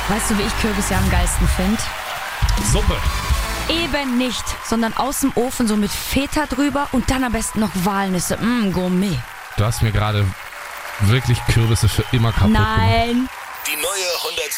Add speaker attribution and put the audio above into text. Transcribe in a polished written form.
Speaker 1: Weißt du, wie ich Kürbis ja am geilsten finde?
Speaker 2: Suppe.
Speaker 1: Eben nicht, sondern aus dem Ofen so mit Feta drüber und dann am besten noch Walnüsse. Gourmet.
Speaker 2: Du hast mir gerade wirklich Kürbisse für immer kaputt gemacht.
Speaker 1: Nein.
Speaker 3: Die neue 100